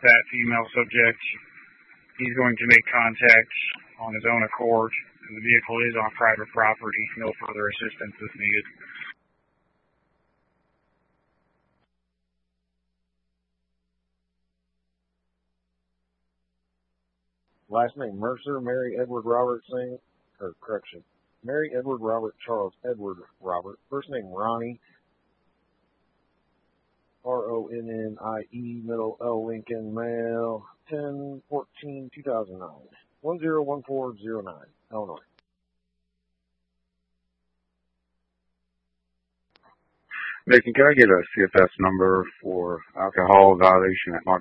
that female subject. He's going to make contact on his own accord, and the vehicle is on private property. No further assistance is needed. Last name Mercer, Mary Edward Robert Mary Edward Robert Charles Edward Robert. First name Ronnie, RONNIE, middle L Lincoln, male, 10/14/2009, 101409, Illinois. Macon, can I get a CFS number for alcohol violation at Mark